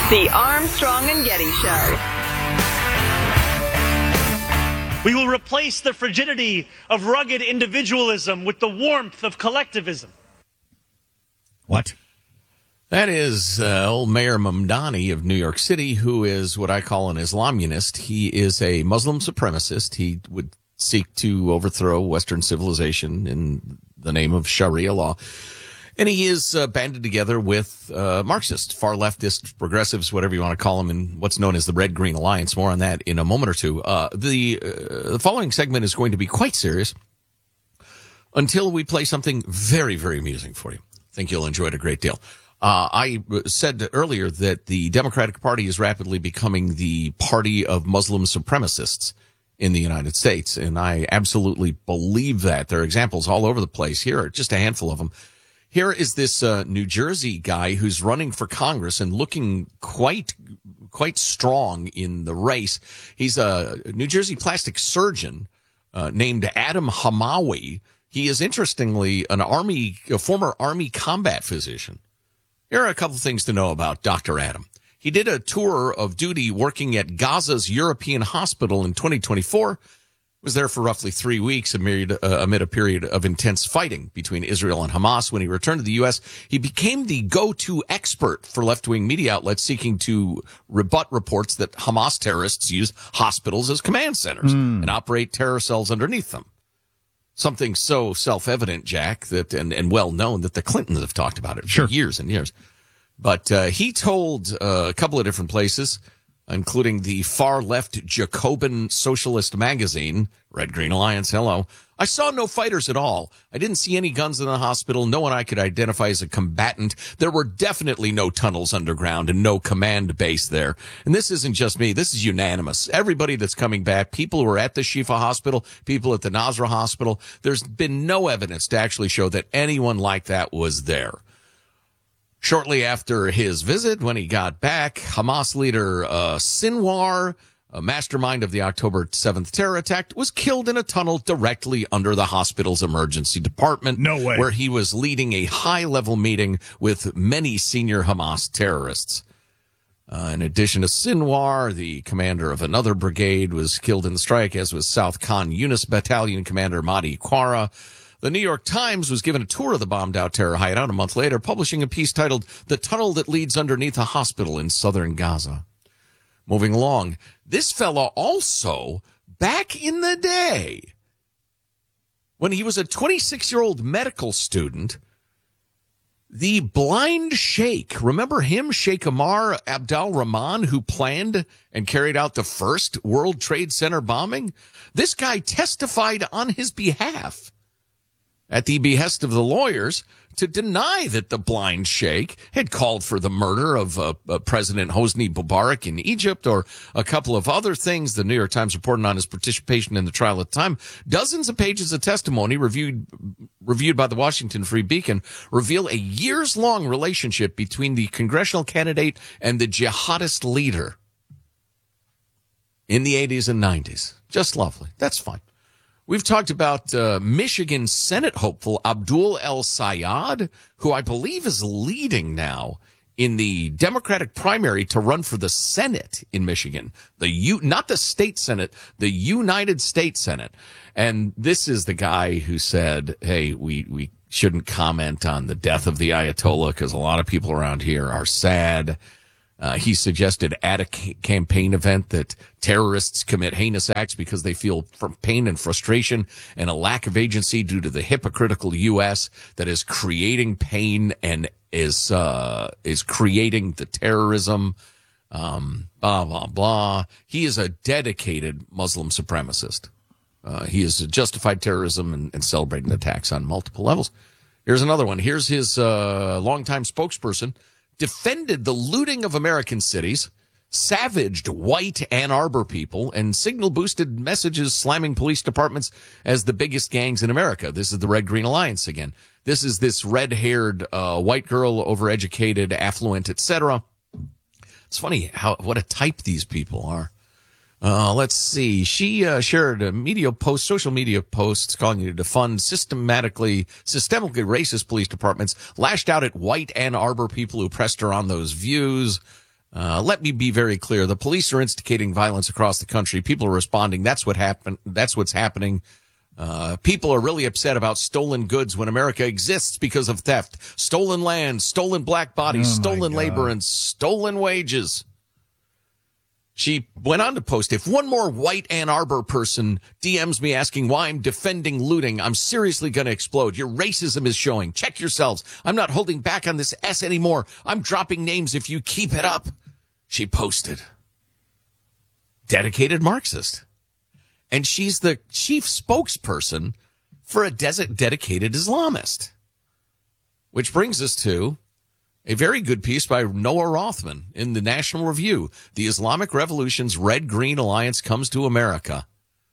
The Armstrong and Getty Show. We will replace the frigidity of rugged individualism with the warmth of collectivism. What? That is old Mayor Mamdani of New York City, who is what I call an Islamunist. He is a Muslim supremacist. He would seek to overthrow Western civilization in the name of Sharia law. And he is banded together with Marxists, far leftist, progressives, whatever you want to call them, in what's known as the Red Green Alliance. More on that in a moment or two. The following segment is going to be quite serious until we play something very, very amusing for you. I think you'll enjoy it a great deal. I said earlier that the Democratic Party is rapidly becoming the party of Muslim supremacists in the United States, and I absolutely believe that. There are examples all over the place. Here are just a handful of them. Here is this New Jersey guy who's running for Congress and looking quite strong in the race. He's a New Jersey plastic surgeon named Adam Hamawi. He is, interestingly, a former Army combat physician. Here are a couple things to know about Dr. Adam. He did a tour of duty working at Gaza's European Hospital in 2024. Was there for roughly 3 weeks amid a period of intense fighting between Israel and Hamas. When he returned to the U.S., he became the go-to expert for left-wing media outlets seeking to rebut reports that Hamas terrorists use hospitals as command centers and operate terror cells underneath them. Something so self-evident, Jack, that and well-known that the Clintons have talked about it for years and years. But he told a couple of different places, including the far-left Jacobin Socialist magazine, Red Green Alliance, hello. I saw no fighters at all. I didn't see any guns in the hospital, no one I could identify as a combatant. There were definitely no tunnels underground and no command base there. And this isn't just me. This is unanimous. Everybody that's coming back, people who are at the Shifa Hospital, people at the Nasra Hospital, there's been no evidence to actually show that anyone like that was there. Shortly after his visit, when he got back, Hamas leader Sinwar, a mastermind of the October 7th terror attack, was killed in a tunnel directly under the hospital's emergency department. No way. Where he was leading a high-level meeting with many senior Hamas terrorists. In addition to Sinwar, the commander of another brigade was killed in the strike, as was South Khan Yunus Battalion Commander Mahdi Quara. The New York Times was given a tour of the bombed-out terror hideout a month later, publishing a piece titled "The Tunnel That Leads Underneath a Hospital in Southern Gaza." Moving along, this fella also, back in the day, when he was a 26-year-old medical student, the blind sheikh, remember him, Sheikh Amar Abdul Rahman, who planned and carried out the first World Trade Center bombing? This guy testified on his behalf at the behest of the lawyers to deny that the blind sheikh had called for the murder of President Hosni Mubarak in Egypt, or a couple of other things. The New York Times reported on his participation in the trial at the time. Dozens of pages of testimony reviewed by the Washington Free Beacon reveal a years-long relationship between the congressional candidate and the jihadist leader in the 80s and 90s. Just lovely. That's fine. We've talked about Michigan Senate hopeful Abdul El Sayed, who I believe is leading now in the Democratic primary to run for the Senate in Michigan. Not the state Senate, the United States Senate. And this is the guy who said, hey, we shouldn't comment on the death of the Ayatollah because a lot of people around here are sad. He suggested at a campaign event that terrorists commit heinous acts because they feel pain and frustration and a lack of agency due to the hypocritical U.S. that is creating pain and is creating the terrorism. Blah, blah, blah. He is a dedicated Muslim supremacist. He has justified terrorism and celebrating attacks on multiple levels. Here's another one. Here's his longtime spokesperson. Defended the looting of American cities, savaged white Ann Arbor people, and signal-boosted messages slamming police departments as the biggest gangs in America. This is the Red Green Alliance again. This is this red-haired white girl, overeducated, affluent, etc. It's funny what a type these people are. Let's see. She shared a social media posts calling you to defund systemically racist police departments, lashed out at white Ann Arbor people who pressed her on those views. Let me be very clear. The police are instigating violence across the country. People are responding. That's what happened. That's what's happening. People are really upset about stolen goods when America exists because of theft, stolen land, stolen black bodies, stolen labor, and stolen wages. She went on to post, if one more white Ann Arbor person DMs me asking why I'm defending looting, I'm seriously going to explode. Your racism is showing. Check yourselves. I'm not holding back on this S anymore. I'm dropping names if you keep it up. She posted. Dedicated Marxist. And she's the chief spokesperson for a dedicated Islamist. Which brings us to a very good piece by Noah Rothman in the National Review. The Islamic Revolution's Red-Green Alliance comes to America.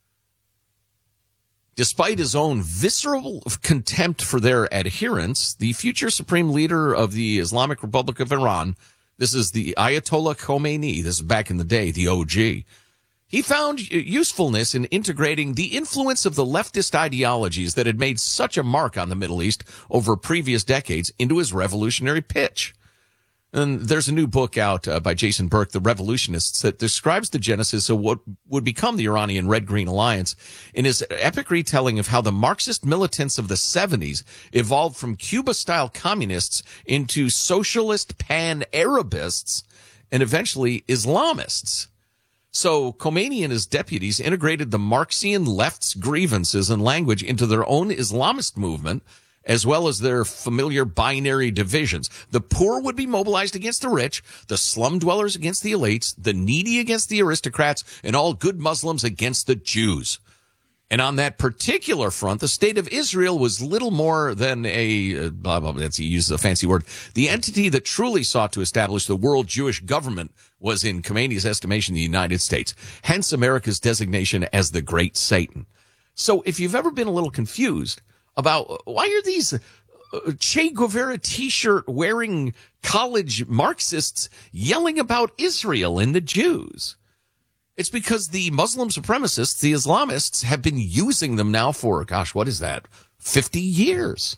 Despite his own visceral contempt for their adherents, the future supreme leader of the Islamic Republic of Iran, this is the Ayatollah Khomeini, this is back in the day, the OG, he found usefulness in integrating the influence of the leftist ideologies that had made such a mark on the Middle East over previous decades into his revolutionary pitch. And there's a new book out by Jason Burke, The Revolutionists, that describes the genesis of what would become the Iranian Red-Green Alliance in his epic retelling of how the Marxist militants of the 70s evolved from Cuba-style communists into socialist pan-Arabists and eventually Islamists. So Khomeini and his deputies integrated the Marxian left's grievances and language into their own Islamist movement, as well as their familiar binary divisions. The poor would be mobilized against the rich, the slum dwellers against the elites, the needy against the aristocrats, and all good Muslims against the Jews. And on that particular front, the state of Israel was little more than a, he uses a fancy word, the entity that truly sought to establish the world Jewish government was, in Khomeini's estimation, the United States. Hence America's designation as the Great Satan. So if you've ever been a little confused about why are these Che Guevara t-shirt wearing college Marxists yelling about Israel and the Jews, it's because the Muslim supremacists, the Islamists, have been using them now for, gosh, what is that, 50 years.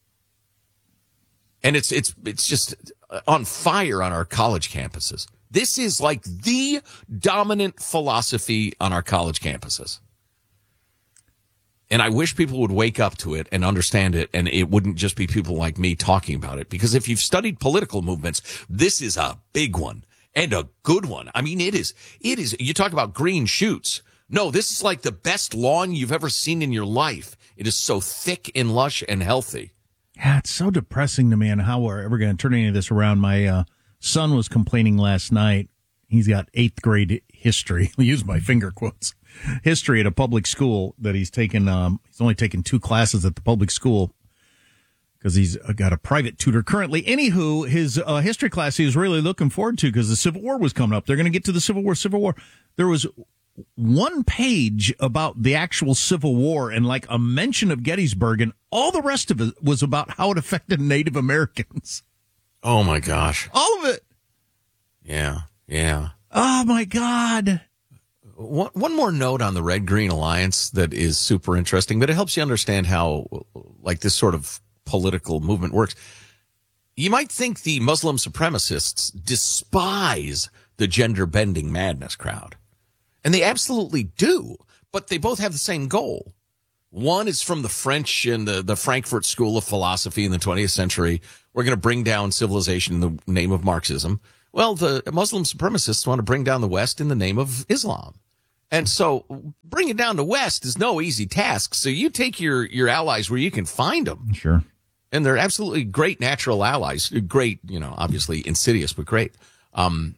And it's just on fire on our college campuses. This is like the dominant philosophy on our college campuses. And I wish people would wake up to it and understand it, and it wouldn't just be people like me talking about it. Because if you've studied political movements, this is a big one. And a good one. I mean, it is, you talk about green shoots. No, this is like the best lawn you've ever seen in your life. It is so thick and lush and healthy. Yeah, it's so depressing to me on how we're ever going to turn any of this around. My son was complaining last night. He's got 8th grade history. I'll use my finger quotes. History at a public school that he's taken. He's only taken 2 classes at the public school because he's got a private tutor currently. Anywho, his history class he was really looking forward to because the Civil War was coming up. They're going to get to the Civil War. There was one page about the actual Civil War and like a mention of Gettysburg, and all the rest of it was about how it affected Native Americans. Oh, my gosh. All of it. Yeah. Oh, my God. One more note on the Red-Green Alliance that is super interesting, but it helps you understand how, like, this sort of political movement works. You might think the Muslim supremacists despise the gender-bending madness crowd. And they absolutely do, but they both have the same goal. One is from the French and the Frankfurt School of Philosophy in the 20th century. We're going to bring down civilization in the name of Marxism. Well, the Muslim supremacists want to bring down the West in the name of Islam. And so bringing down the West is no easy task. So you take your allies where you can find them. Sure. And they're absolutely great natural allies. Great, obviously insidious, but great. And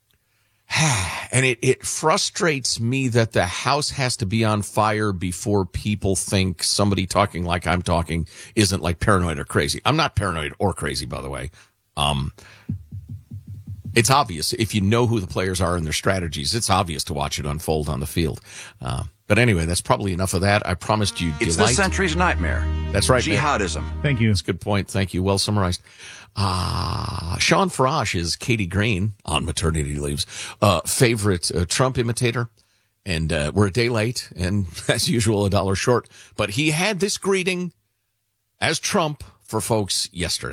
it frustrates me that the house has to be on fire before people think somebody talking like I'm talking isn't like paranoid or crazy. I'm not paranoid or crazy, by the way. It's obvious if you know who the players are and their strategies. It's obvious to watch it unfold on the field. But anyway, that's probably enough of that. I promised you delight. It's this century's nightmare. That's right. Jihadism. Thank you. That's a good point. Thank you. Well summarized. Sean Farash is Katie Green on maternity leaves, favorite Trump imitator. And we're a day late and, as usual, $1 short. But he had this greeting as Trump for folks yesterday.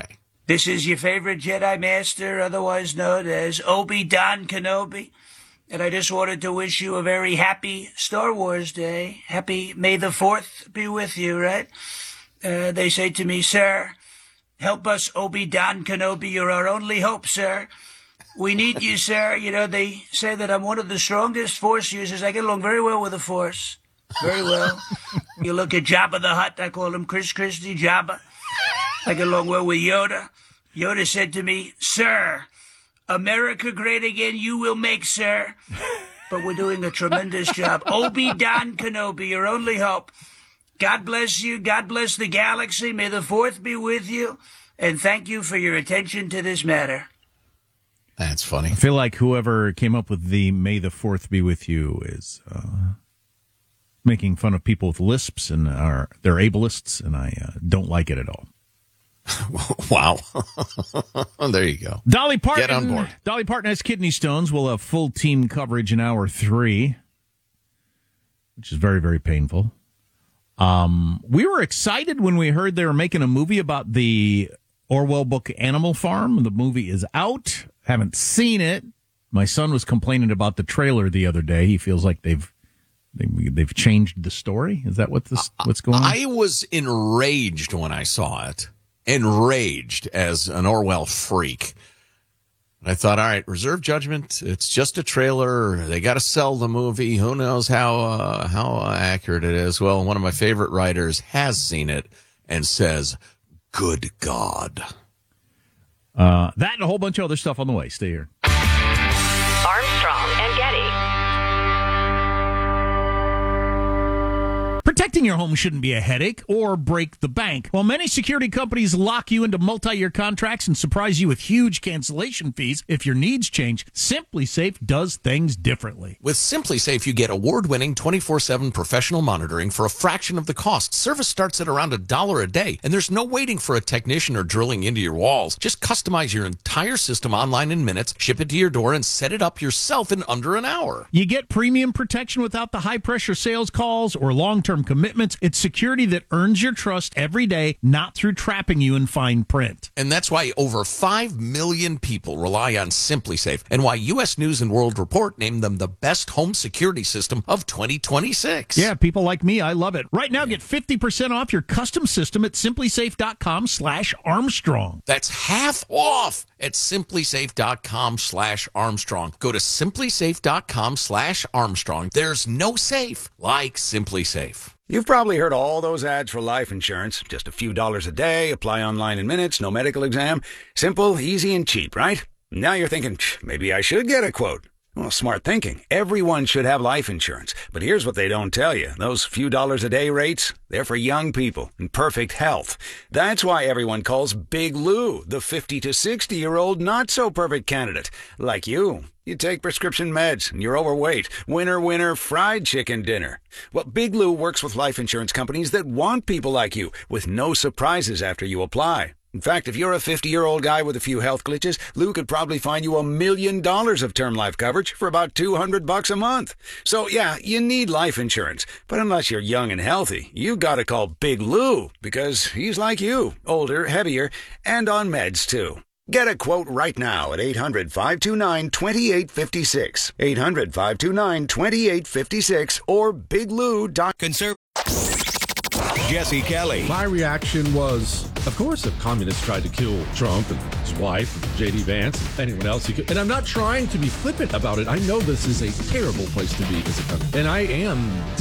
This is your favorite Jedi Master, otherwise known as Obi-Wan Kenobi. And I just wanted to wish you a very happy Star Wars Day. Happy May the 4th be with you, right? They say to me, sir, help us, Obi-Wan Kenobi. You're our only hope, sir. We need you, sir. You know, they say that I'm one of the strongest Force users. I get along very well with the Force. Very well. You look at Jabba the Hutt, I call him Chris Christie, Jabba. I get along well with Yoda. Yoda said to me, sir, America great again you will make, sir. But we're doing a tremendous job. Obi-Wan Kenobi, your only hope. God bless you. God bless the galaxy. May the 4th be with you. And thank you for your attention to this matter. That's funny. I feel like whoever came up with the May the 4th be with you is making fun of people with lisps and they're ableists, and I don't like it at all. Wow. There you go. Dolly Parton. Get on board. Dolly Parton has kidney stones. We'll have full team coverage in hour 3, which is very, very painful. We were excited when we heard they were making a movie about the Orwell book Animal Farm. The movie is out. Haven't seen it. My son was complaining about the trailer the other day. He feels like they've changed the story. Is that what's going on? I was enraged when I saw it. Enraged as an Orwell freak. I thought, all right, reserve judgment. It's just a trailer. They got to sell the movie. Who knows how accurate it is? Well, one of my favorite writers has seen it and says, "Good God." That and a whole bunch of other stuff on the way. Stay here. Armstrong and Getty. Protecting your home shouldn't be a headache or break the bank. While many security companies lock you into multi-year contracts and surprise you with huge cancellation fees if your needs change, SimpliSafe does things differently. With SimpliSafe, you get award-winning 24/7 professional monitoring for a fraction of the cost. Service starts at around $1 a day, and there's no waiting for a technician or drilling into your walls. Just customize your entire system online in minutes, ship it to your door, and set it up yourself in under an hour. You get premium protection without the high-pressure sales calls or long-term commitments. It's security that earns your trust every day, not through trapping you in fine print. And that's why over 5 million people rely on SimpliSafe, and why U.S. News & World Report named them the best home security system of 2026. Yeah, people like me, I love it. Right now, get 50% off your custom system at SimpliSafe.com/Armstrong. That's half off at SimpliSafe.com/Armstrong. Go to SimpliSafe.com/Armstrong. There's no safe like SimpliSafe. You've probably heard all those ads for life insurance. Just a few dollars a day, apply online in minutes, no medical exam. Simple, easy, and cheap, right? Now you're thinking, maybe I should get a quote. Well, smart thinking. Everyone should have life insurance. But here's what they don't tell you. Those few dollars a day rates, they're for young people in perfect health. That's why everyone calls Big Lou the 50 to 60-year-old not-so-perfect candidate. Like you. You take prescription meds, and you're overweight. Winner, winner, fried chicken dinner. Well, Big Lou works with life insurance companies that want people like you, with no surprises after you apply. In fact, if you're a 50-year-old guy with a few health glitches, Lou could probably find you $1 million of term life coverage for about $200 a month. So, yeah, you need life insurance. But unless you're young and healthy, you gotta call Big Lou, because he's like you, older, heavier, and on meds, too. Get a quote right now at 800-529-2856. 800-529-2856 or biglou.com. Jesse Kelly. My reaction was, of course, if communists tried to kill Trump and his wife, and J.D. Vance, and anyone else, and I'm not trying to be flippant about it. I know this is a terrible place to be as a country, and I am